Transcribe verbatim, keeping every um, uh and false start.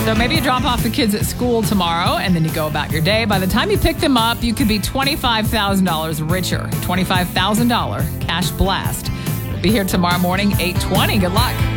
So maybe you drop off the kids at school tomorrow and then you go about your day. By the time you pick them up, you could be twenty-five thousand dollars richer. twenty-five thousand dollars cash blast. We'll be here tomorrow morning, eight twenty. Good luck.